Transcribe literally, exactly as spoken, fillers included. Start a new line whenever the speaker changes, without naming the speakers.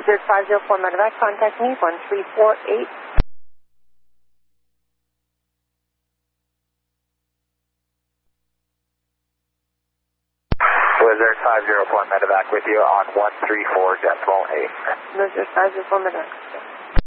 Blizzard five zero four medevac, contact me, one three four eight.
Blizzard five zero four medevac with you on one three four decimal eight.
Blizzard five zero four medevac.